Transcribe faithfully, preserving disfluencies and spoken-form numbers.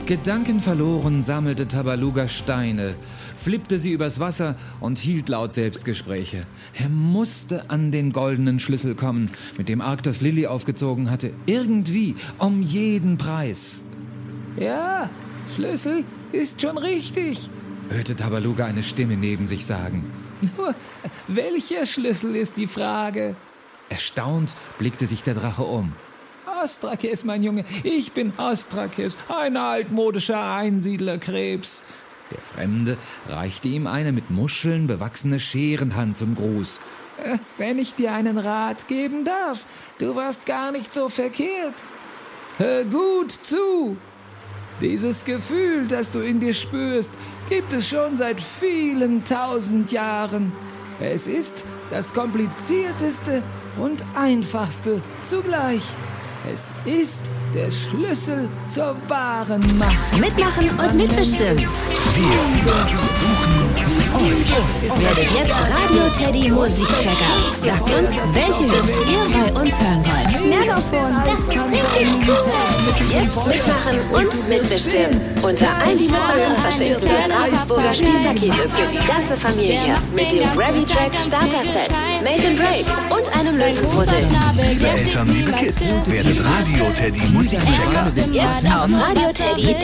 Gedankenverloren sammelte Tabaluga Steine, flippte sie übers Wasser und hielt laut Selbstgespräche. Er musste an den goldenen Schlüssel kommen, mit dem Arktos Lilly aufgezogen hatte. Irgendwie, um jeden Preis. Ja, Schlüssel ist schon richtig, hörte Tabaluga eine Stimme neben sich sagen. Nur, welcher Schlüssel ist die Frage? Erstaunt blickte sich der Drache um. Ostrakes, mein Junge, ich bin Ostrakes, ein altmodischer Einsiedlerkrebs. Der Fremde reichte ihm eine mit Muscheln bewachsene Scherenhand zum Gruß. Äh, wenn ich dir einen Rat geben darf, du warst gar nicht so verkehrt. Hör gut zu. Dieses Gefühl, das du in dir spürst, gibt es schon seit vielen tausend Jahren. Es ist das komplizierteste und einfachste zugleich. Es ist der Schlüssel zur wahren Macht. Mitmachen und mitbestimmen. Wir suchen euch. Werdet jetzt Radio Teddy Musikchecker. Sagt uns, welche Hits ihr bei uns hören wollt. Megafon. Jetzt mitmachen und mitbestimmen. Unter all die Mitmacher verschenken wir Ravensburger Spielpakete für die ganze Familie. Mit dem Gravy-Tracks Starter-Set, Make and Break und einem Löwenpuzzle. Liebe Eltern, liebe Kids, werdet Radio Teddy Musikchecker. Jetzt auf radioteddy punkt